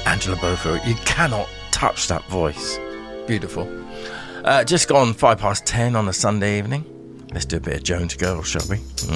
Angela Bofill, you cannot touch that voice. Beautiful. Just gone 10 on a Sunday evening. Let's do a bit of Jones Girl, shall we?